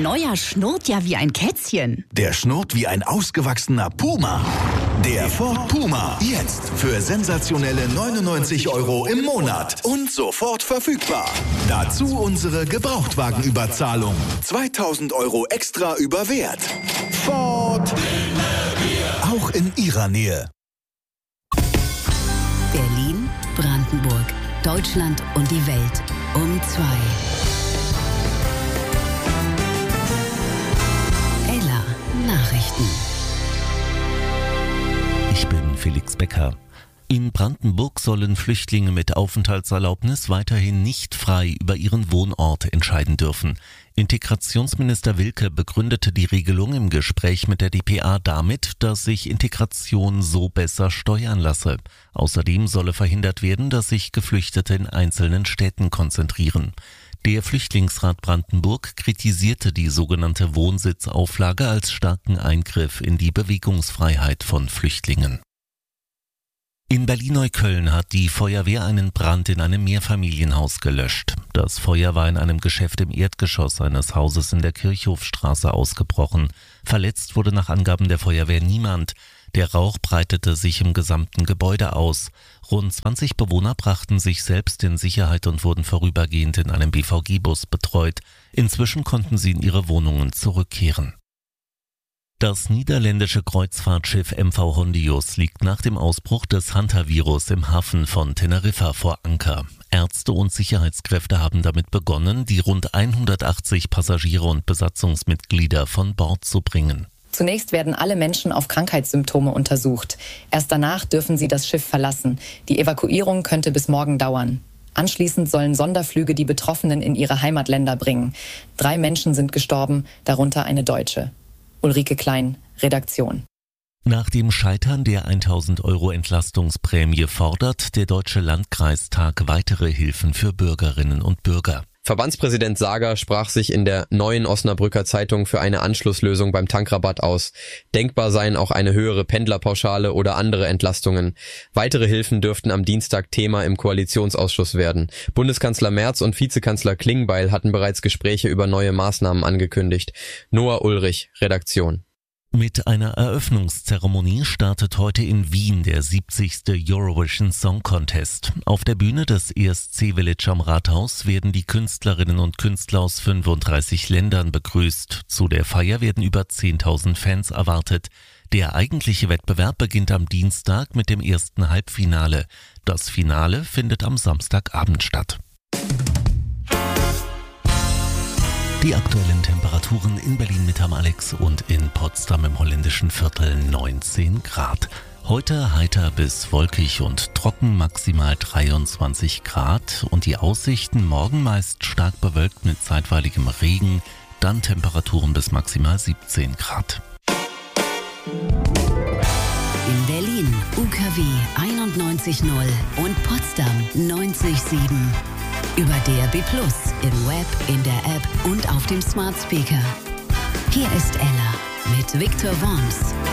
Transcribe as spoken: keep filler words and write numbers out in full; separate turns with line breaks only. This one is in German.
neuer schnurrt ja wie ein Kätzchen.
Der schnurrt wie ein ausgewachsener Puma. Der Ford Puma. Jetzt für sensationelle neunundneunzig Euro im Monat. Und sofort verfügbar. Dazu unsere Gebrauchtwagenüberzahlung. zweitausend Euro extra über Wert. Ford. Auch in Ihrer Nähe.
Berlin, Brandenburg, Deutschland und die Welt um zwei. Ella Nachrichten.
Ich bin Felix Becker. In Brandenburg sollen Flüchtlinge mit Aufenthaltserlaubnis weiterhin nicht frei über ihren Wohnort entscheiden dürfen. Integrationsminister Wilke begründete die Regelung im Gespräch mit der D P A damit, dass sich Integration so besser steuern lasse. Außerdem solle verhindert werden, dass sich Geflüchtete in einzelnen Städten konzentrieren. Der Flüchtlingsrat Brandenburg kritisierte die sogenannte Wohnsitzauflage als starken Eingriff in die Bewegungsfreiheit von Flüchtlingen. In Berlin-Neukölln hat die Feuerwehr einen Brand in einem Mehrfamilienhaus gelöscht. Das Feuer war in einem Geschäft im Erdgeschoss eines Hauses in der Kirchhofstraße ausgebrochen. Verletzt wurde nach Angaben der Feuerwehr niemand. Der Rauch breitete sich im gesamten Gebäude aus. Rund zwanzig Bewohner brachten sich selbst in Sicherheit und wurden vorübergehend in einem B V G-Bus betreut. Inzwischen konnten sie in ihre Wohnungen zurückkehren. Das niederländische Kreuzfahrtschiff M V Hondius liegt nach dem Ausbruch des Hantavirus im Hafen von Teneriffa vor Anker. Ärzte und Sicherheitskräfte haben damit begonnen, die rund hundertachtzig Passagiere und Besatzungsmitglieder von Bord zu bringen.
Zunächst werden alle Menschen auf Krankheitssymptome untersucht. Erst danach dürfen sie das Schiff verlassen. Die Evakuierung könnte bis morgen dauern. Anschließend sollen Sonderflüge die Betroffenen in ihre Heimatländer bringen. Drei Menschen sind gestorben, darunter eine Deutsche. Ulrike Klein, Redaktion.
Nach dem Scheitern der tausend Euro Entlastungsprämie fordert der Deutsche Landkreistag weitere Hilfen für Bürgerinnen und Bürger.
Verbandspräsident Sager sprach sich in der Neuen Osnabrücker Zeitung für eine Anschlusslösung beim Tankrabatt aus. Denkbar seien auch eine höhere Pendlerpauschale oder andere Entlastungen. Weitere Hilfen dürften am Dienstag Thema im Koalitionsausschuss werden. Bundeskanzler Merz und Vizekanzler Klingbeil hatten bereits Gespräche über neue Maßnahmen angekündigt. Noah Ulrich, Redaktion.
Mit einer Eröffnungszeremonie startet heute in Wien der siebzigste Eurovision Song Contest. Auf der Bühne des E S C Village am Rathaus werden die Künstlerinnen und Künstler aus fünfunddreißig Ländern begrüßt. Zu der Feier werden über zehntausend Fans erwartet. Der eigentliche Wettbewerb beginnt am Dienstag mit dem ersten Halbfinale. Das Finale findet am Samstagabend statt. Die aktuellen Temperaturen in Berlin mit Herrn Alex und in Potsdam im holländischen Viertel neunzehn Grad. Heute heiter bis wolkig und trocken, maximal dreiundzwanzig Grad. Und die Aussichten morgen meist stark bewölkt mit zeitweiligem Regen, dann Temperaturen bis maximal siebzehn Grad.
In Berlin U K W einundneunzig Komma null und Potsdam neunzig Komma sieben. Über D A B plus, im Web, in der App und auf dem Smart Speaker. Hier ist Ella mit Victor Worms.